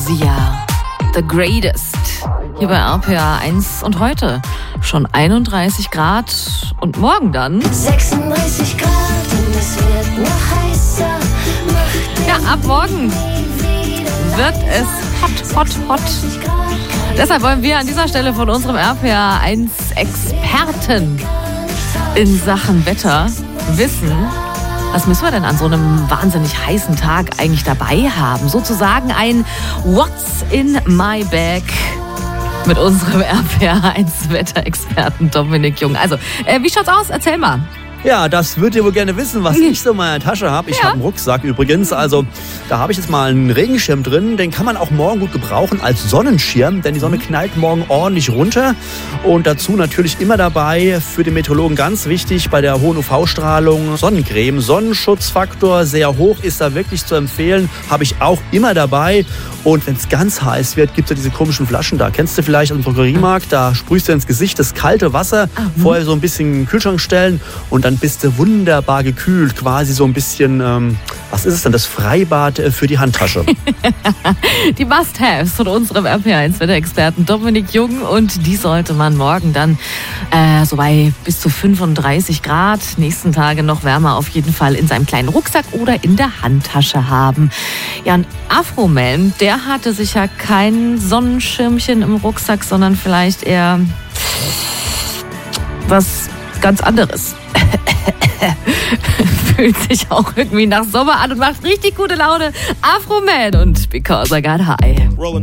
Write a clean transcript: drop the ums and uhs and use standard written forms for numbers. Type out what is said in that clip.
Sia, The Greatest. Hier bei RPA 1 und heute schon 31 Grad und morgen dann 36 Grad und es wird noch heißer. Ja, ab morgen wird es hot. Deshalb wollen wir an dieser Stelle von unserem RPA 1 Experten in Sachen Wetter wissen, was müssen wir denn an so einem wahnsinnig heißen Tag eigentlich dabei haben? Sozusagen ein What's in my bag mit unserem RPA 1 Wetterexperten Dominik Jung. Also, wie schaut's aus? Erzähl mal. Ja, das würdet ihr wohl gerne wissen, was ich so in meiner Tasche habe. Ich habe einen Rucksack übrigens. Also da habe ich jetzt mal einen Regenschirm drin. Den kann man auch morgen gut gebrauchen als Sonnenschirm, denn die Sonne knallt morgen ordentlich runter. Und dazu natürlich immer dabei, für den Meteorologen ganz wichtig, bei der hohen UV-Strahlung Sonnencreme. Sonnenschutzfaktor sehr hoch, ist da wirklich zu empfehlen. Habe ich auch immer dabei. Und wenn es ganz heiß wird, gibt es ja diese komischen Flaschen da. Kennst du vielleicht aus dem Drogeriemarkt? Da sprühst du ins Gesicht das kalte Wasser, vorher so ein bisschen in den Kühlschrank stellen und dann bist du wunderbar gekühlt. Quasi so ein bisschen, was ist es denn, das Freibad für die Handtasche. Die Must-Haves von unserem RPA1 Wetterexperten Dominik Jung. Und die sollte man morgen dann so bei bis zu 35 Grad, nächsten Tage noch wärmer auf jeden Fall in seinem kleinen Rucksack oder in der Handtasche haben. Ja, und Afroman, der hatte sicher kein Sonnenschirmchen im Rucksack, sondern vielleicht eher was ganz anderes. Fühlt sich auch irgendwie nach Sommer an und macht richtig gute Laune. Afroman und Because I Got High.